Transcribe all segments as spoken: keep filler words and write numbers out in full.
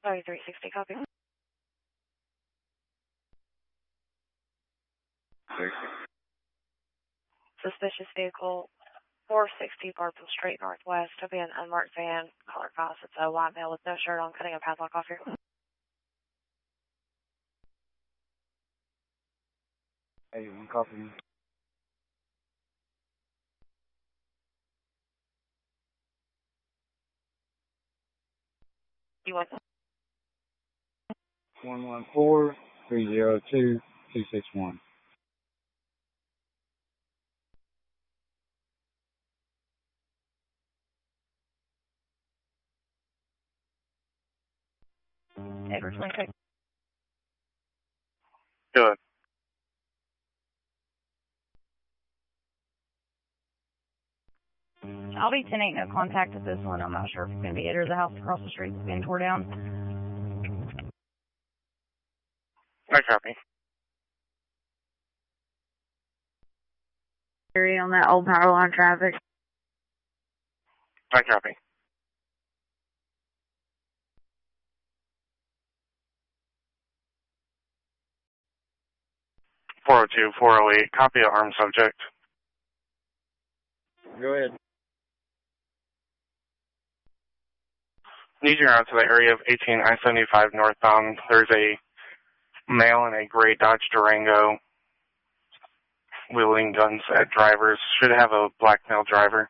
thirty-three sixty, copy. Suspicious vehicle, four sixty Barbara Street Northwest. To be an unmarked van, color cross. It's a white male with no shirt on, cutting a padlock off here. Hey, one copy. You want? One one four three zero two two six one. Edwards, one check. Good. I'll be ten eight, no contact at this one. I'm not sure if it's going to be it or the house across the street that's being tore down. I copy. Area on that old power line traffic. I copy. four oh two, four oh eight, copy of armed subject. Go ahead. Need you out to the area of eighteen I seventy-five northbound. There's a male in a gray Dodge Durango wheeling guns at drivers. Should have a black male driver.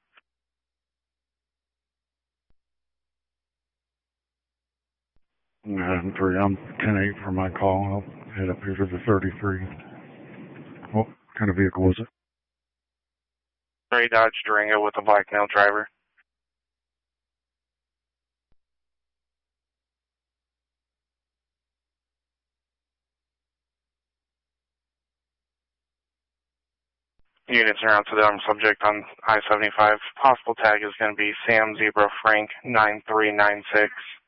nine three, I'm ten eight for my call. I'll head up here to the thirty-three. What kind of vehicle was it? Gray Dodge Durango with a black male driver. Units are out to the armed subject on I seventy-five. Possible tag is going to be Sam Zebra Frank nine three nine six.